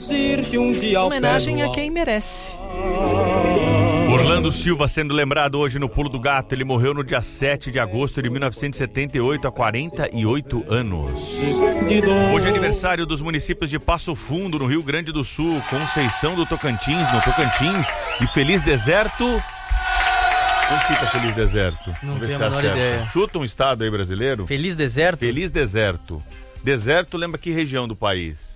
Homenagem a quem merece. Orlando Silva sendo lembrado hoje no Pulo do Gato. Ele morreu no dia 7 de agosto de 1978, há 48 anos. Hoje é aniversário dos municípios de Passo Fundo, no Rio Grande do Sul, Conceição do Tocantins, no Tocantins, e Feliz Deserto. Onde fica Feliz Deserto? Não tenho a menor ideia. Chuta um estado aí brasileiro. Feliz Deserto? Feliz Deserto. Deserto, lembra que região do país?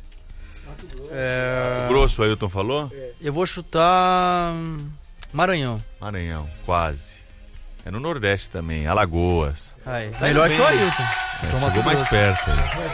Grosso, Ailton falou? Eu vou chutar Maranhão. Maranhão, quase. É no Nordeste também, Alagoas. Melhor que o Ailton. Chegou mais perto.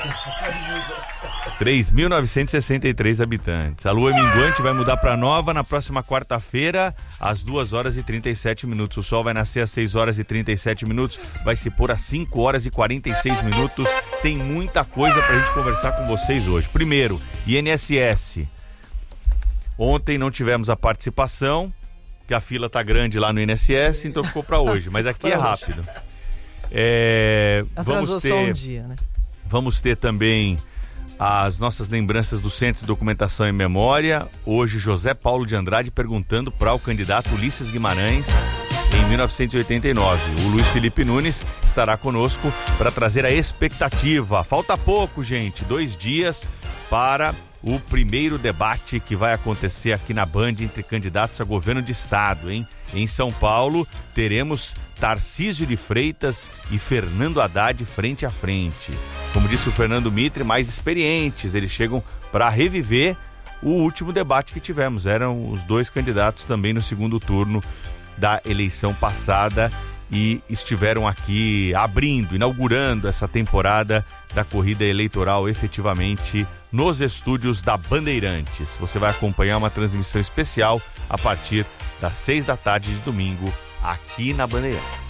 3.963 habitantes. A lua minguante vai mudar para nova na próxima quarta-feira, às 2h37. O sol vai nascer às 6h37. Vai se pôr às 5h46. Tem muita coisa pra gente conversar com vocês hoje. Primeiro, INSS. Ontem não tivemos a participação, que a fila tá grande lá no INSS, então ficou para hoje. Mas aqui é rápido. Atrasou só um dia, né? Vamos ter também as nossas lembranças do Centro de Documentação e Memória. Hoje, José Paulo de Andrade perguntando para o candidato Ulisses Guimarães em 1989. O Luiz Felipe Nunes estará conosco para trazer a expectativa. Falta pouco, gente, 2 dias para o primeiro debate que vai acontecer aqui na Band entre candidatos a governo de estado, hein? Em São Paulo, teremos Tarcísio de Freitas e Fernando Haddad frente a frente. Como disse o Fernando Mitre, mais experientes, eles chegam para reviver o último debate que tivemos. Eram os 2 candidatos também no segundo turno da eleição passada e estiveram aqui inaugurando essa temporada da corrida eleitoral efetivamente nos estúdios da Bandeirantes. Você vai acompanhar uma transmissão especial a partir das 6h de domingo aqui na Bandeirantes.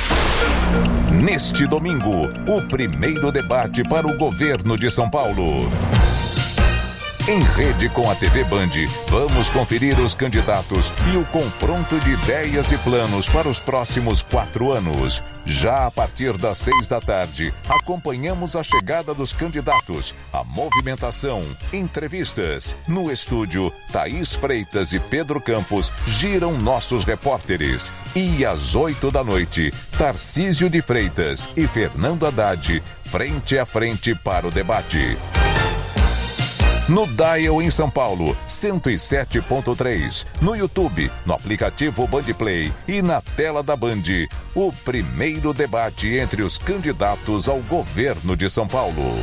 Neste domingo, o primeiro debate para o governo de São Paulo. Em rede com a TV Band, vamos conferir os candidatos e o confronto de ideias e planos para os próximos 4 anos. Já a partir das 6h, acompanhamos a chegada dos candidatos, a movimentação, entrevistas. No estúdio, Thaís Freitas e Pedro Campos giram nossos repórteres. E às 8h, Tarcísio de Freitas e Fernando Haddad, frente a frente para o debate. No Dial em São Paulo, 107.3. No YouTube, no aplicativo Bandplay e na tela da Band, o primeiro debate entre os candidatos ao governo de São Paulo.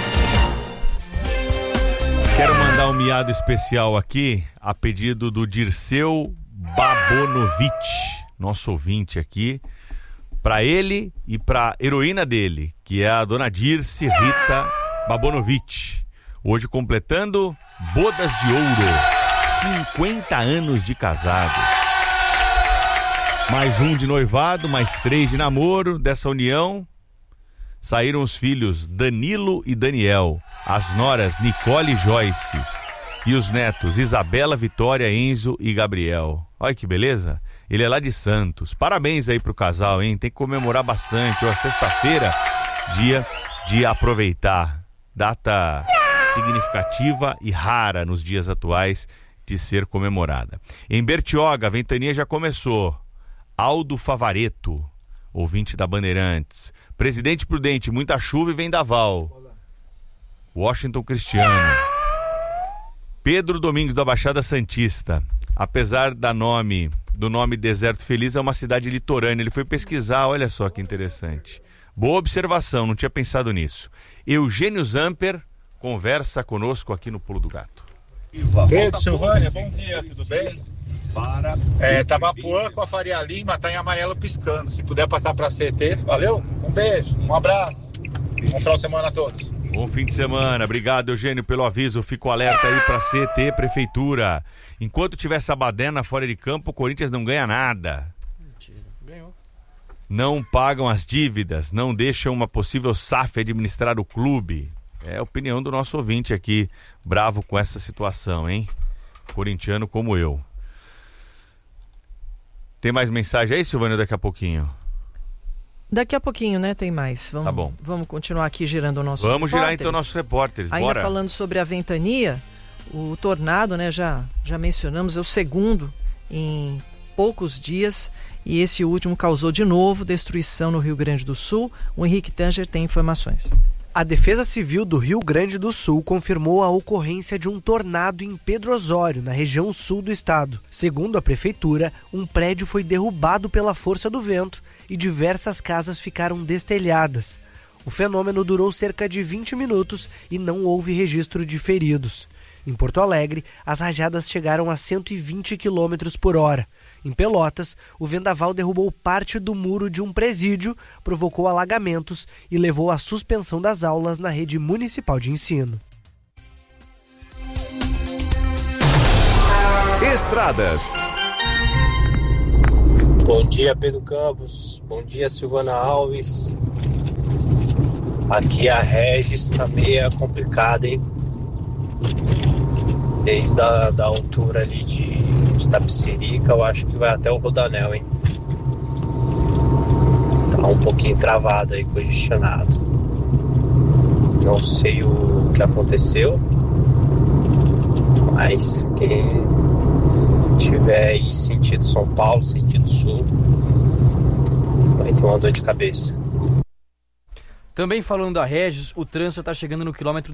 Quero mandar um miado especial aqui, a pedido do Dirceu Babonovic, nosso ouvinte aqui, para ele e para heroína dele, que é a dona Dirce Rita Babonovic. Hoje completando bodas de ouro, 50 anos de casado. Mais um de noivado, mais 3 de namoro. Dessa união saíram os filhos Danilo e Daniel, as noras Nicole e Joyce e os netos Isabela, Vitória, Enzo e Gabriel. Olha que beleza. Ele é lá de Santos. Parabéns aí pro casal, hein? Tem que comemorar bastante. Ó, sexta-feira, dia de aproveitar. Data significativa e rara nos dias atuais de ser comemorada. Em Bertioga, a ventania já começou. Aldo Favareto, ouvinte da Bandeirantes. Presidente Prudente, muita chuva e vendaval. Washington Cristiano. Pedro Domingos, da Baixada Santista. Apesar do nome Deserto Feliz, é uma cidade litorânea. Ele foi pesquisar, olha só que interessante. Boa observação, não tinha pensado nisso. Eugênio Zamper conversa conosco aqui no Pulo do Gato. Pedro, Silvânia, bom dia, tudo bem? Tabapuã com a Faria Lima, tá em amarelo piscando. Se puder passar pra CT, valeu? Um beijo, um abraço. Bom final de semana a todos. Bom fim de semana, obrigado Eugênio pelo aviso. Fico alerta aí pra CT, Prefeitura. Enquanto tiver essa baderna fora de campo, o Corinthians não ganha nada. Mentira, ganhou. Não pagam as dívidas, não deixam uma possível SAF administrar o clube. É a opinião do nosso ouvinte aqui, bravo com essa situação, hein? Corintiano como eu. Tem mais mensagem aí, Silvânia, daqui a pouquinho? Daqui a pouquinho, né? Tem mais. Tá bom. Vamos continuar aqui girando o nosso Vamos girar então nossos repórteres, ainda bora. Falando sobre a ventania, O tornado, né, já mencionamos, é o segundo em poucos dias, e esse último causou de novo destruição no Rio Grande do Sul. O Henrique Tanger tem informações. A Defesa Civil do Rio Grande do Sul confirmou a ocorrência de um tornado em Pedro Osório, na região sul do estado. Segundo a prefeitura, um prédio foi derrubado pela força do vento e diversas casas ficaram destelhadas. O fenômeno durou cerca de 20 minutos e não houve registro de feridos. Em Porto Alegre, as rajadas chegaram a 120 km por hora. Em Pelotas, o vendaval derrubou parte do muro de um presídio, provocou alagamentos e levou à suspensão das aulas na rede municipal de ensino. Estradas. Bom dia, Pedro Campos. Bom dia, Silvana Alves. Aqui a Regis tá meio complicada, hein? Desde a altura ali de Tapicerica, eu acho que vai até o Rodanel, hein? Tá um pouquinho travado aí, congestionado. Não sei o que aconteceu, mas quem tiver aí sentido São Paulo, sentido Sul, vai ter uma dor de cabeça. Também falando da Regis, o trânsito está chegando no quilômetro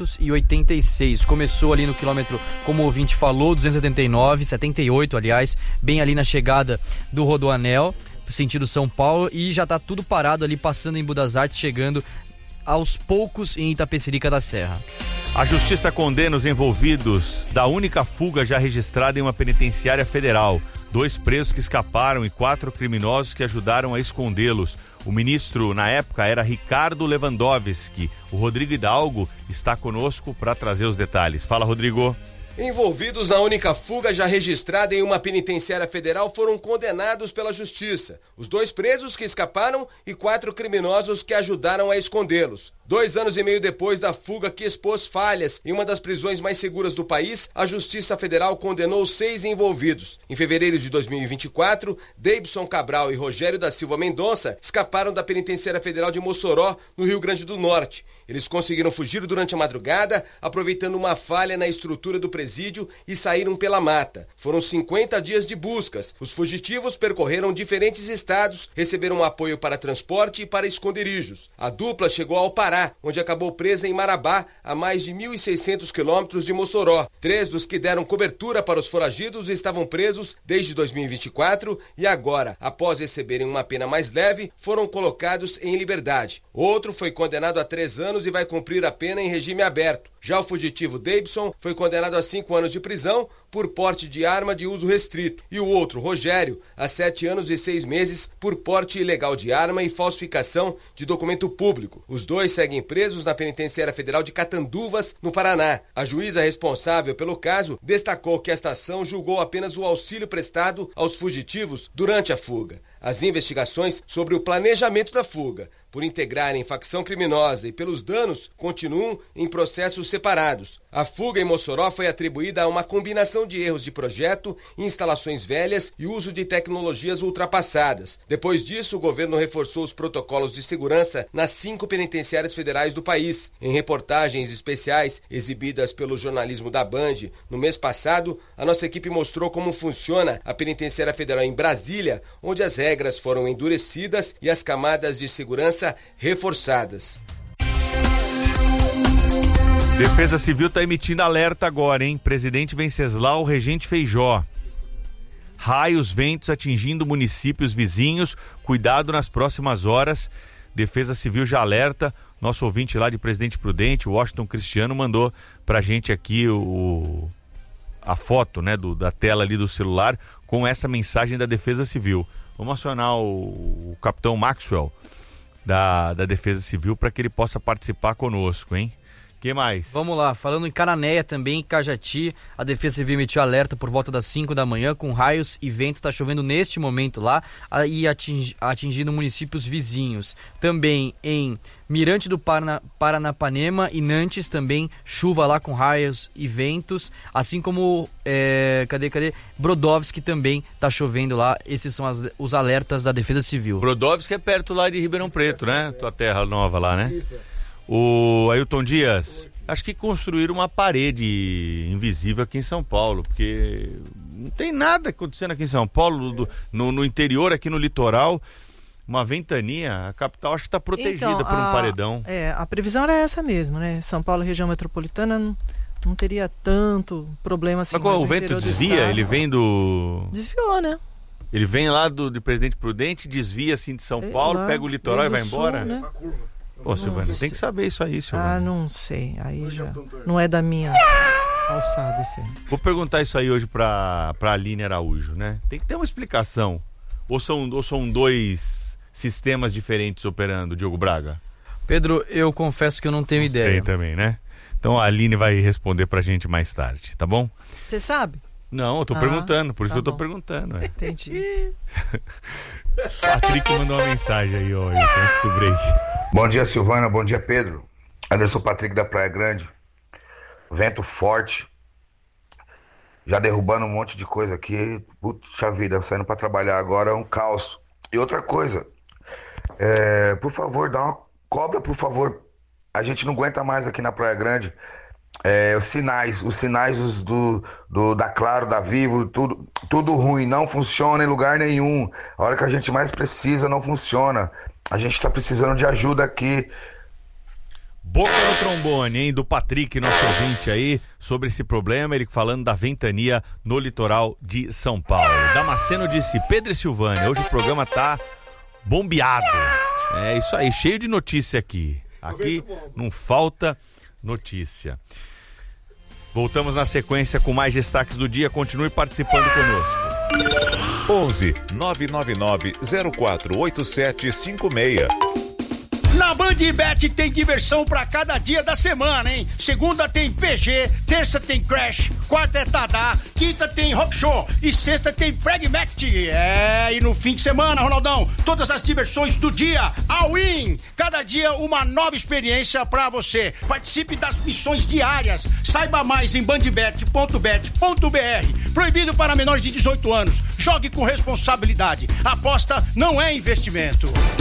286. Começou ali no quilômetro, como o ouvinte falou, 279, 78, aliás, bem ali na chegada do Rodoanel, sentido São Paulo, e já está tudo parado ali, passando em Budas Artes, chegando aos poucos em Itapecerica da Serra. A Justiça condena os envolvidos da única fuga já registrada em uma penitenciária federal. 2 presos que escaparam e 4 criminosos que ajudaram a escondê-los. O ministro, na época, era Ricardo Lewandowski. O Rodrigo Hidalgo está conosco para trazer os detalhes. Fala, Rodrigo. Envolvidos na única fuga já registrada em uma penitenciária federal foram condenados pela Justiça. Os 2 presos que escaparam e 4 criminosos que ajudaram a escondê-los. 2 anos e meio depois da fuga que expôs falhas em uma das prisões mais seguras do país, a Justiça Federal condenou 6 envolvidos. Em fevereiro de 2024, Deibson Cabral e Rogério da Silva Mendonça escaparam da Penitenciária Federal de Mossoró, no Rio Grande do Norte. Eles conseguiram fugir durante a madrugada, aproveitando uma falha na estrutura do presídio, e saíram pela mata. Foram 50 dias de buscas. Os fugitivos percorreram diferentes estados, receberam apoio para transporte e para esconderijos. A dupla chegou ao Pará, onde acabou presa em Marabá, a mais de 1.600 quilômetros de Mossoró. 3 dos que deram cobertura para os foragidos estavam presos desde 2024 e agora, após receberem uma pena mais leve, foram colocados em liberdade. Outro foi condenado a 3 anos e vai cumprir a pena em regime aberto. Já o fugitivo Deibson foi condenado a 5 anos de prisão por porte de arma de uso restrito. E o outro, Rogério, a 7 anos e 6 meses por porte ilegal de arma e falsificação de documento público. Os 2 seguem presos na Penitenciária Federal de Catanduvas, no Paraná. A juíza responsável pelo caso destacou que esta ação julgou apenas o auxílio prestado aos fugitivos durante a fuga. As investigações sobre o planejamento da fuga, por integrarem facção criminosa e pelos danos, continuam em processos separados. A fuga em Mossoró foi atribuída a uma combinação de erros de projeto, instalações velhas e uso de tecnologias ultrapassadas. Depois disso, o governo reforçou os protocolos de segurança nas 5 penitenciárias federais do país. Em reportagens especiais exibidas pelo jornalismo da Band no mês passado, a nossa equipe mostrou como funciona a penitenciária federal em Brasília, onde as regras foram endurecidas e as camadas de segurança reforçadas. Defesa Civil está emitindo alerta agora, hein? Presidente Venceslau, Regente Feijó. Raios, ventos atingindo municípios vizinhos. Cuidado nas próximas horas. Defesa Civil já alerta. Nosso ouvinte lá de Presidente Prudente, o Washington Cristiano, mandou pra gente aqui a foto, né, da tela ali do celular com essa mensagem da Defesa Civil. Vamos acionar o capitão Maxwell da Defesa Civil para que ele possa participar conosco, hein? Que mais? Vamos lá, falando em Cananéia também, em Cajati, a Defesa Civil emitiu alerta por volta das 5 da manhã, com raios e vento, está chovendo neste momento lá, e atingindo municípios vizinhos. Também em Mirante do Paranapanema e Nantes, também chuva lá com raios e ventos, assim como, Brodowski também está chovendo lá. Esses são os alertas da Defesa Civil. Brodowski é perto lá de Ribeirão Preto, né? Tua terra nova lá, né? O Ailton Dias, acho que construíram uma parede invisível aqui em São Paulo, porque não tem nada acontecendo aqui em São Paulo, no interior, aqui no litoral, uma ventania, a capital acho que está protegida por um paredão. A previsão era essa mesmo, né? São Paulo, região metropolitana, não teria tanto problema assim. Mas o vento desvia? Ele vem do... Desviou, né? Ele vem lá de Presidente Prudente, desvia assim de São Paulo, pega o litoral e vai embora? Né? Pô, Silvânia, tem que saber isso aí, Silvânia. Não sei. Aí já não é da minha alçada esse. Vou perguntar isso aí hoje pra Aline Araújo, né? Tem que ter uma explicação. Ou são dois sistemas diferentes operando, Diogo Braga? Pedro, eu confesso que eu não tenho ideia. Sei também, né? Então a Aline vai responder pra gente mais tarde, tá bom? Você sabe? Não, eu tô perguntando, por isso que eu tô perguntando. Entendi. Patrick mandou uma mensagem aí, ó, antes do break. Bom dia, Silvana, bom dia, Pedro. Anderson Patrick da Praia Grande. Vento forte. Já derrubando um monte de coisa aqui. Puxa vida, saindo pra trabalhar agora é um caos. E outra coisa, por favor, dá uma cobra, por favor. A gente não aguenta mais aqui na Praia Grande. Os sinais da Claro, da Vivo, tudo ruim, não funciona em lugar nenhum. A hora que a gente mais precisa não funciona. A gente tá precisando de ajuda aqui. Boca no trombone, hein, do Patrick, nosso ouvinte aí, sobre esse problema, ele falando da ventania no litoral de São Paulo. Damasceno disse, Pedro e Silvânia, hoje o programa tá bombeado. É isso aí, cheio de notícia aqui. Aqui não falta notícia. Voltamos na sequência com mais destaques do dia. Continue participando conosco. 11 999 048756. Na Bandbet tem diversão pra cada dia da semana, hein? Segunda tem PG, terça tem Crash, quarta é Tadá, quinta tem Rock Show e sexta tem Pragmatic. E no fim de semana, Ronaldão, todas as diversões do dia, all in. Cada dia uma nova experiência pra você. Participe das missões diárias. Saiba mais em bandbet.bet.br. Proibido para menores de 18 anos. Jogue com responsabilidade. Aposta não é investimento.